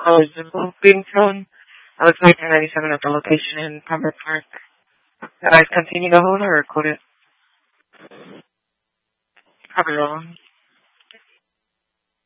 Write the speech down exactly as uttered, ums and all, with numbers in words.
call is being thrown. I was nineteen ninety-seven at the location in Pembroke Park. Did I continue to hold her or quit it? Probably wrong.